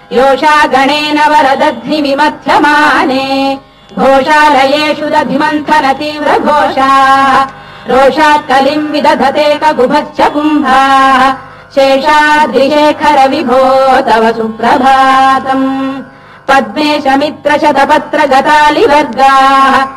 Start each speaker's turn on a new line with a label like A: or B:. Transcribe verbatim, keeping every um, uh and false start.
A: योषा गणेन वरदध्निविमथ्यमाने घोषालयेषु दधिमन्थन तीव्र घोषा रोषात् कलिम् विदधते ककुभश्च कुम्भाः शेषाद्रिशेखर विभो तव सुप्रभातम् पद्मेश मित्र शतपत्र गतालिवर्गाः